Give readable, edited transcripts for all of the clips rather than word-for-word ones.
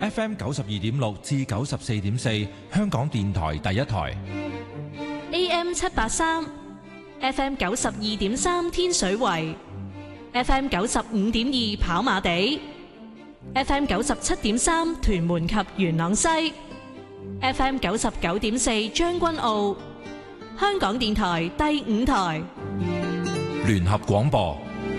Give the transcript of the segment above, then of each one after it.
FM 92.6至94.4，香港電台第一台。 AM 783 FM 92.3天水圍 FM 95.2跑馬地 FM 97.3屯門及元朗西 FM 99.4將軍澳，香港電台第五台聯合廣播。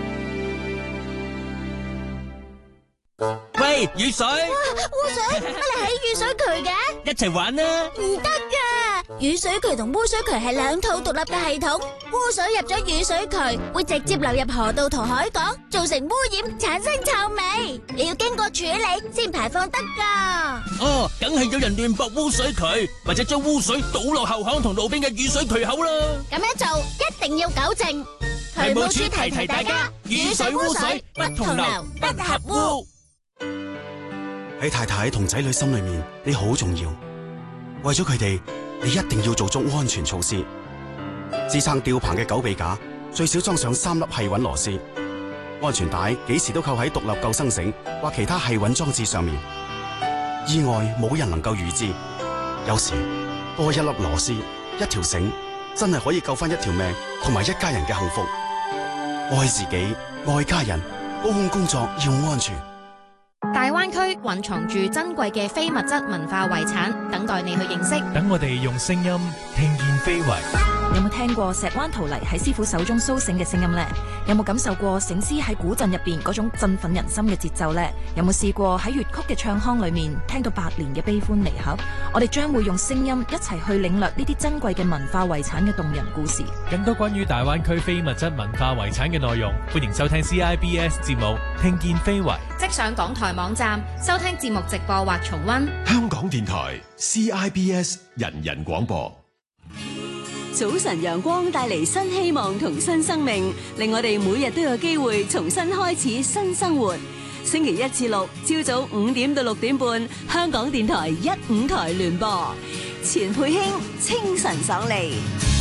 喂，雨水！ 污水，乜你喺雨水渠嘅？ 一齊玩啦！ 唔得噶，雨水渠同污水渠係兩套獨立嘅系統。污水入咗雨水渠，會直接流入河道同海港，造成污染，產生臭味。你要經過處理先排放得噶。 哦，梗係有人亂駁污水渠，或者將污水倒落後巷同路邊嘅雨水渠口啦。 咁樣做一定要糾正。渠務署提提大家，雨水污水不同流，不合污。 喺太太同仔女心裏面，你好重要。為咗佢哋，你一定要做足安全措施。支撐吊棚嘅狗臂架最少裝上3粒繫穩螺絲。安全帶幾時都扣喺獨立救生繩或其他繫穩裝置上面。意外冇人能夠預知，有時多一粒螺絲、一條繩，真係可以救翻一條命同埋一家人嘅幸福。愛自己，愛家人，高空工作要安全。 大灣區蘊藏住珍貴嘅非物質文化遺產，等待你去認識。 等我哋用聲音聽見非遺。 有冇聽過石灣陶泥喺師傅手中蘇醒嘅聲音呢？有冇感受過醒獅喺古鎮入邊嗰種振奮人心嘅節奏呢？有冇試過喺粵曲嘅唱腔裏面聽到百年嘅悲歡離合？我哋將會用聲音一齊去領略呢啲珍貴嘅文化遺產嘅動人故事。 更多關於大灣區非物質文化遺產嘅內容，歡迎收聽 CIBS 節目《聽見非遺》。 即上港台網站收聽節目直播或重溫。 香港電台 CIBS 人人廣播。 早晨陽光帶嚟新希望同新生命，令我哋每日都有機會重新開始新生活。星期一至六朝早5點到6點半，香港電台1、5台聯播，錢佩卿清晨爽利。